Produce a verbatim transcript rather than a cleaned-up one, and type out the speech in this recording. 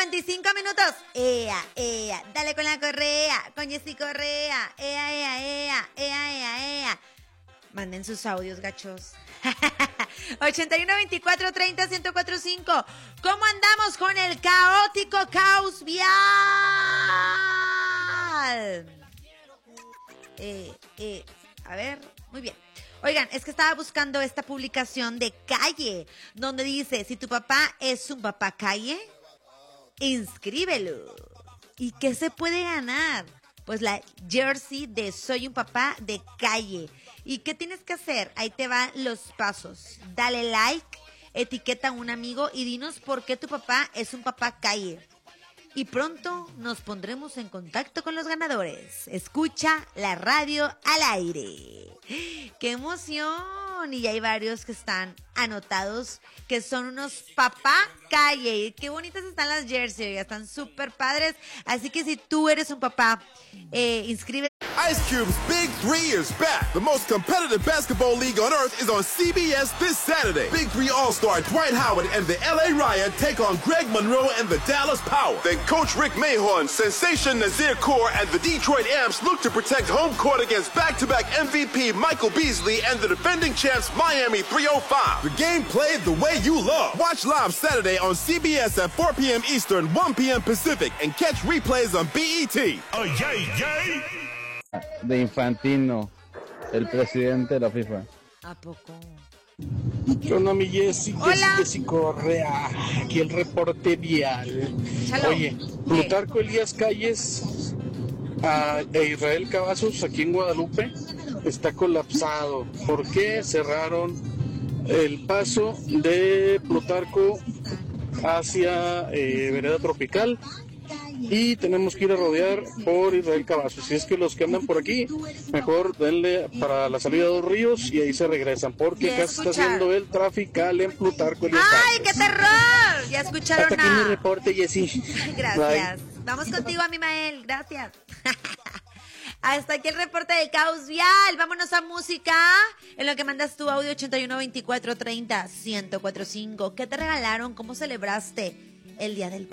veinticinco minutos. Ea, ea, dale con la correa, con Jessy Correa. Ea, ea, ea, ea, ea, ea. Manden sus audios, gachos. ochenta y uno, veinticuatro, treinta, ciento cuatro punto cinco. ¿Cómo andamos con el caótico caos vial? Eh, eh, a ver, muy bien. Oigan, es que estaba buscando esta publicación de Calle, donde dice, si tu papá es un papá calle, inscríbelo. ¿Y qué se puede ganar? Pues la jersey de Soy un papá de Calle. ¿Y qué tienes que hacer? Ahí te van los pasos. Dale like, etiqueta a un amigo y dinos por qué tu papá es un papá calle. Y pronto nos pondremos en contacto con los ganadores. Escucha la radio al aire. ¡Qué emoción! Y ya hay varios que están anotados, que son unos papá calle. Qué bonitas están las jerseys, ya están súper padres. Así que si tú eres un papá, eh, inscríbete. Ice Cube's Big Three is back. The most competitive basketball league on earth is on C B S this Saturday. Big Three All-Star Dwight Howard and the L A Riot take on Greg Monroe and the Dallas Power. Then Coach Rick Mahorn, Sensation Nazir Kaur, and the Detroit Amps look to protect home court against back-to-back M V P Michael Beasley and the defending champs Miami three oh five. The game played the way you love. Watch live Saturday on C B S at four p.m. Eastern, one p.m. Pacific, and catch replays on B E T. Oh, yay, yay. De Infantino, el presidente de la FIFA. ¿A poco? ¿Qué onda, mi Jessy? Hola. Jessy Correa, aquí el reporte vial. Chalo. Oye, Plutarco Elías Calles a, e Israel Cavazos aquí en Guadalupe está colapsado. ¿Por qué cerraron el paso de Plutarco hacia eh, Vereda Tropical? Y tenemos que ir a rodear por Israel Cavazos. Si es que los que andan por aquí, mejor denle para la salida de Dos Ríos y ahí se regresan, porque Ya acá se está escucharon. haciendo el trafical en Plutarco. ¡Ay, qué terror! Ya escucharon Hasta aquí mi a... reporte, Jessy. Gracias. Vamos contigo, Amimael. Gracias. Hasta aquí el reporte del caos vial. Vámonos a música. En lo que mandas tu audio ochenta y uno, veinticuatro, treinta, ciento cuatro punto cinco. ¿Qué te regalaron? ¿Cómo celebraste el Día del